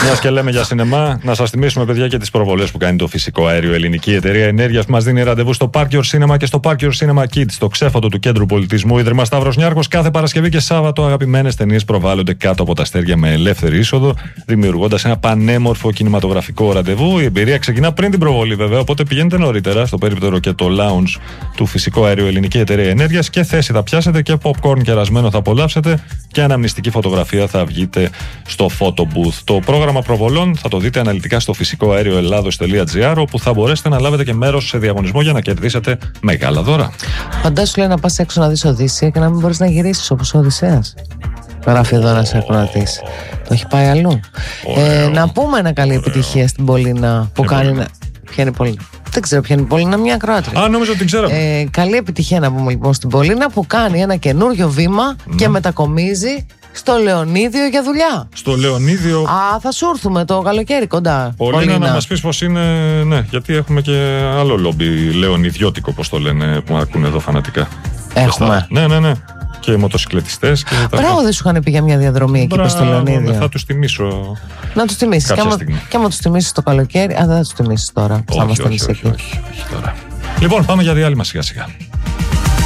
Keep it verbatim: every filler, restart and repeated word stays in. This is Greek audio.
Μιας και λέμε για σινεμά, να σας θυμίσουμε, παιδιά, και τις προβολές που κάνει το φυσικό αέριο. Ελληνική εταιρεία ενέργειας που μας δίνει ραντεβού στο Park Your Cinema και στο Park Your Cinema Kids, στο ξέφωτο του Κέντρου Πολιτισμού Ίδρυμα Σταύρος Νιάρχος. Κάθε Παρασκευή και Σάββατο αγαπημένες ταινίες προβάλλονται κάτω από τα αστέρια με ελεύθερη είσοδο, δημιουργώντας ένα πανέμορφο κινηματογραφικό ραντεβού. Η εμπειρία ξεκινά πριν την προβολή, βέβαια, οπότε πηγαίνετε νωρίτερα στο περίπτερο και το lounge του φυσικό αέριο Ελληνική εταιρεία ενέργειας και θέση θα πιάσετε και popcorn κερασμένο θα απολαύσετε και αναμνηστική φωτογραφία θα βγείτε στο photo booth. Το πρόγραμμα προβολών θα το δείτε αναλυτικά στο φυσικό αέριο ελλάδος τελεία τζι άρ, όπου θα μπορέσετε να λάβετε και μέρος σε διαγωνισμό για να κερδίσετε μεγάλα δώρα. Φαντάσου, λέει, να πας έξω να δεις Οδύσσεια και να μην μπορείς να γυρίσεις όπως ο Οδυσσέας. Γράφει εδώ να σε ακροατής. Το έχει πάει αλλού. Ε, να πούμε ένα καλή επιτυχία στην Πολίνα που κάνει. Πολίνα. Ποια είναι η Πολίνα? Δεν ξέρω ποια είναι η Πολίνα, μια ακροάτρια. Α, νόμιζα ότι την ξέραμε. Ε, καλή επιτυχία να πούμε λοιπόν στην Πολίνα που κάνει ένα καινούριο βήμα mm. και μετακομίζει στο Λεωνίδιο για δουλειά. Στο Λεωνίδιο. Α, θα σου έρθουμε το καλοκαίρι κοντά. Πολίνα, να μας πεις πως είναι. Ναι, γιατί έχουμε και άλλο λόμπι λεωνιδιώτικο, πως το λένε, που ακούνε εδώ φανατικά. Έχουμε. Ναι, ναι, ναι. Και μοτοσυκλετιστές. Μπράβο, δεν σου είχαν πει για μια διαδρομή εκεί προς το Λεωνίδιο? Ναι, θα τους τιμήσω. Να τους τιμήσεις. Και άμα τους τιμήσεις το καλοκαίρι. Α, δεν θα τους τιμήσεις τώρα. Όχι, όχι, όχι, όχι, όχι, όχι τώρα. Λοιπόν, πάμε για διάλειμμα σιγά σιγά.